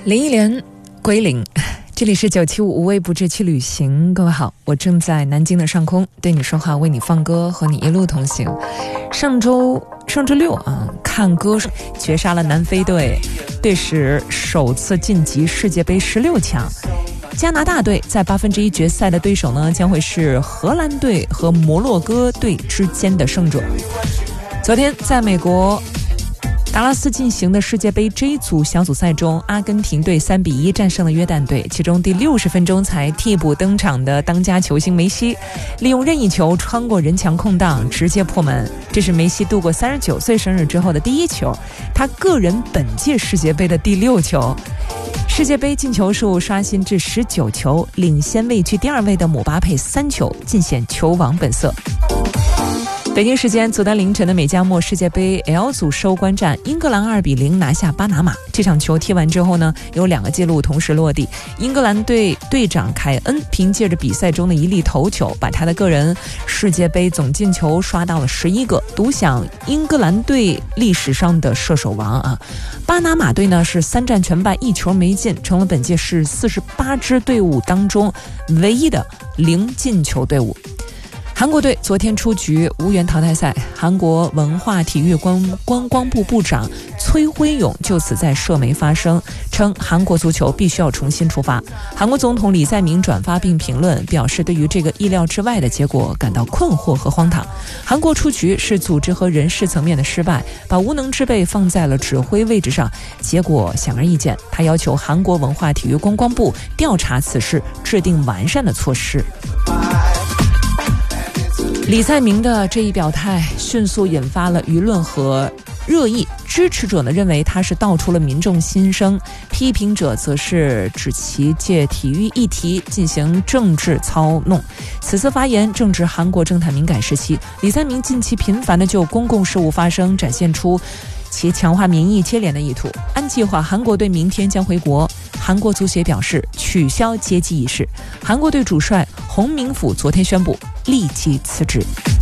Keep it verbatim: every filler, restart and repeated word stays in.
林忆莲归零，这里是九七五无微不至去旅行。各位好，我正在南京的上空对你说话，为你放歌，和你一路同行。上周上周六啊，看歌绝杀了南非队，队史首次晋级世界杯十六强。加拿大队在八分之一决赛的对手呢，将会是荷兰队和摩洛哥队之间的胜者。昨天在美国达拉斯进行的世界杯 J 组小组赛中，阿根廷队三比一战胜了约旦队，其中第六十分钟才替补登场的当家球星梅西，利用任意球穿过人墙空档直接破门，这是梅西度过三十九岁生日之后的第一球，他个人本届世界杯的第六球。世界杯进球数刷新至十九球，领先位居第二位的姆巴佩三球，尽显球王本色。北京时间昨天凌晨的美加墨世界杯 L 组收官战，英格兰二比零拿下巴拿马。这场球踢完之后呢，有两个记录同时落地。英格兰队队长凯恩凭借着比赛中的一粒头球，把他的个人世界杯总进球刷到了十一个，独享英格兰队历史上的射手王啊。巴拿马队呢是三战全败，一球没进，成了本届是四十八支队伍当中唯一的零进球队伍。韩国队昨天出局，无缘淘汰赛。韩国文化体育观观光部部长崔辉勇就此在社媒发声，称韩国足球必须要重新出发。韩国总统李在明转发并评论，表示对于这个意料之外的结果感到困惑和荒唐。韩国出局是组织和人事层面的失败，把无能之辈放在了指挥位置上，结果显而易见。他要求韩国文化体育观光部调查此事，制定完善的措施。李在明的这一表态迅速引发了舆论和热议，支持者呢认为他是道出了民众心声，批评者则是指其借体育议题进行政治操弄。此次发言正值韩国政坛敏感时期，李在明近期频繁地就公共事务发声，展现出其强化民意接连的意图。按计划，韩国队明天将回国。韩国足协表示取消接机仪式。韩国队主帅洪明甫昨天宣布立即辞职。